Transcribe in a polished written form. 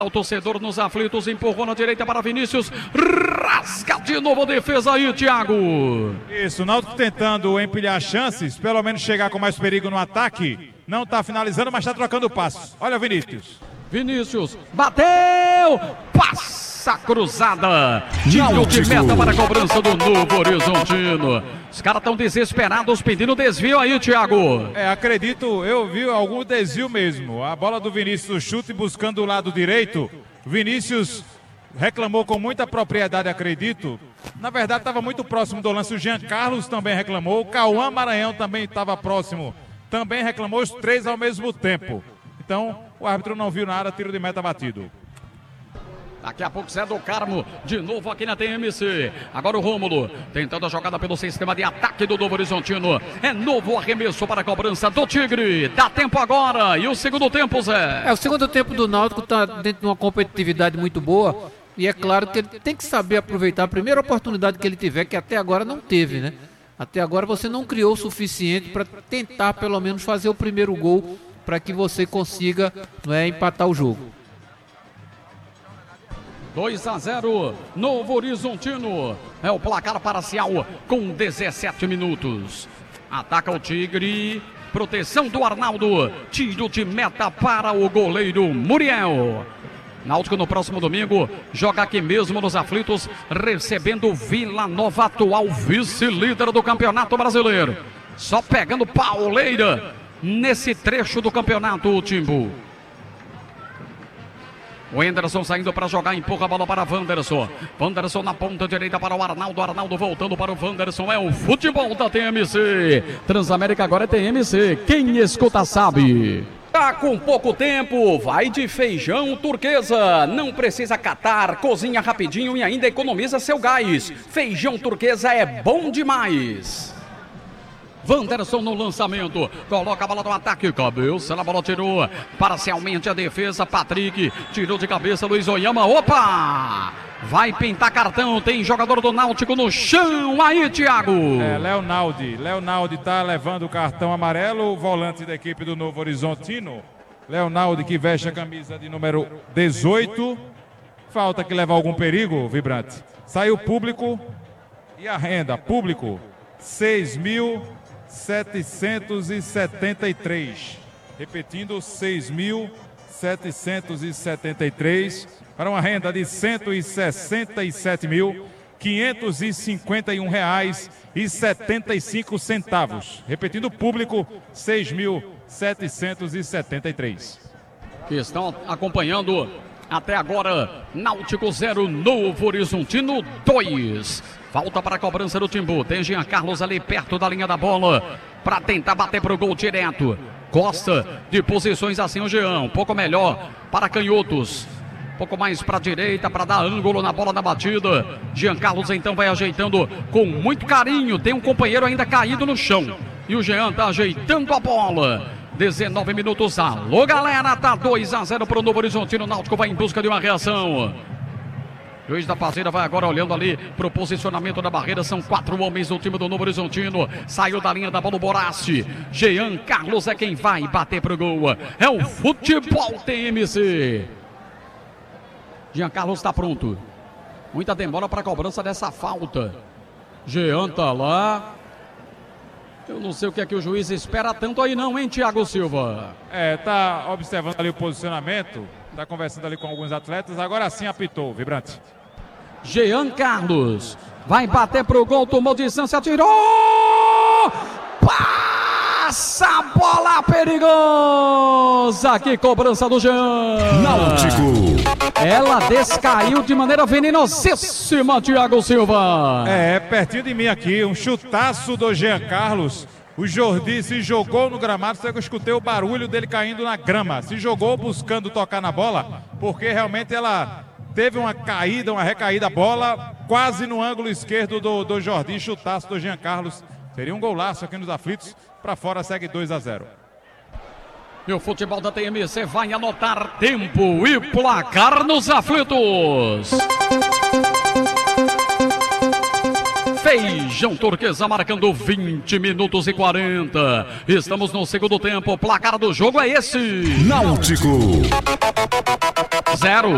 O torcedor nos aflitos empurrou na direita para Vinícius, rasga de novo a defesa aí, Thiago. Isso, o Náutico tentando empilhar chances, pelo menos chegar com mais perigo no ataque. Não está finalizando, mas está trocando passos. Olha o Vinícius, bateu, passa cruzada, tiro de meta para a cobrança do Novo Horizontino. Os caras estão desesperados pedindo desvio aí, Thiago. Acredito, eu vi algum desvio mesmo. A bola do Vinícius, o chute buscando o lado direito. Vinícius reclamou com muita propriedade, acredito. Na verdade, estava muito próximo do lance. O Jean Carlos também reclamou. O Cauã Maranhão também estava próximo. Também reclamou, os três ao mesmo tempo. Então, o árbitro não viu nada, tiro de meta batido. Daqui a pouco Zé do Carmo, de novo aqui na TMC. Agora o Rômulo, tentando a jogada pelo sistema de ataque do Novo Horizontino. É novo arremesso para a cobrança do Tigre. Dá tempo agora. E o segundo tempo, Zé? O segundo tempo do Náutico está dentro de uma competitividade muito boa. E é claro que ele tem que saber aproveitar a primeira oportunidade que ele tiver, que até agora não teve, né? Até agora você não criou o suficiente para tentar pelo menos fazer o primeiro gol para que você consiga empatar o jogo. 2-0, Novo Horizontino. É o placar parcial com 17 minutos. Ataca o Tigre. Proteção do Arnaldo. Tiro de meta para o goleiro Muriel. Náutico no próximo domingo joga aqui mesmo nos aflitos, recebendo Vila Nova, atual vice-líder do Campeonato Brasileiro. Só pegando pauleira nesse trecho do campeonato, Timbu. O Anderson saindo para jogar, empurra a bola para Wanderson. Wanderson na ponta direita para o Arnaldo. Arnaldo voltando para o Wanderson. É o futebol da TMC. Transamérica agora é TMC. Quem escuta sabe. Tá com pouco tempo, vai de Feijão Turquesa. Não precisa catar, cozinha rapidinho e ainda economiza seu gás. Feijão Turquesa é bom demais. Wanderson no lançamento, coloca a bola no ataque, cabeça na bola, tirou parcialmente a defesa, Patrick, tirou de cabeça, Luiz Oyama, opa! Vai pintar cartão, tem jogador do Náutico no chão aí, Thiago. Leonaldi tá levando o cartão amarelo, o volante da equipe do Novo Horizontino. Leonaldi que veste a camisa de número 18. Falta que leva algum perigo, Vibrante. Saiu público e a renda, público, 6.773. Repetindo, 6.773 para uma renda de R$ 167.551,75. Repetindo, público, 6.773. Que estão acompanhando até agora, Náutico 0, Novo Horizontino 2. Falta para a cobrança do Timbu. Tem Jean Carlos ali perto da linha da bola para tentar bater para o gol direto. Gosta de posições assim o Jean. Um pouco melhor para canhotos. Um pouco mais para a direita para dar ângulo na bola da batida. Jean Carlos então vai ajeitando com muito carinho. Tem um companheiro ainda caído no chão. E o Jean está ajeitando a bola. 19 minutos. Alô, galera. Tá 2-0 para o Novo Horizontino. O Náutico vai em busca de uma reação. O juiz da partida vai agora olhando ali para o posicionamento da barreira. São 4 homens do time do Novo Horizontino. Saiu da linha da bola o Borassi. Jean Carlos é quem vai bater pro gol. É o futebol TMC. Jean Carlos está pronto. Muita demora para a cobrança dessa falta. Jean tá lá. Eu não sei o que é que o juiz espera tanto aí não, hein, Thiago Silva? Tá observando ali o posicionamento. Tá conversando ali com alguns atletas. Agora sim apitou, Vibrante. Jean Carlos vai bater pro gol, tomou distância, atirou! Passa a bola perigosa! Que cobrança do Jean! Náutico! Ela descaiu de maneira venenosíssima, Thiago Silva! Pertinho de mim aqui, um chutaço do Jean Carlos. O Jordi se jogou no gramado, só que eu escutei o barulho dele caindo na grama. Se jogou buscando tocar na bola, porque realmente ela teve uma caída, uma recaída, a bola quase no ângulo esquerdo do Jordi, chutaço do Jean Carlos. Seria um golaço aqui nos aflitos, para fora segue 2-0. E o futebol da TMC vai anotar tempo e placar nos aflitos. Feijão Turquesa marcando 20 minutos e 40. Estamos no segundo tempo. O placar do jogo é esse: Náutico 0.